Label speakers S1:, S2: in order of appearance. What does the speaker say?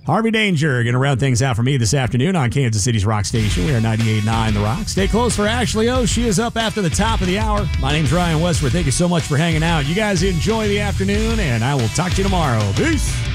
S1: Harvey Danger going to round things out for me this afternoon on Kansas City's Rock Station. We are 98.9 The Rock. Stay close for Ashley O. She is up after the top of the hour. My name's Ryan Westward. Thank you so much for hanging out. You guys enjoy the afternoon, and I will talk to you tomorrow. Peace.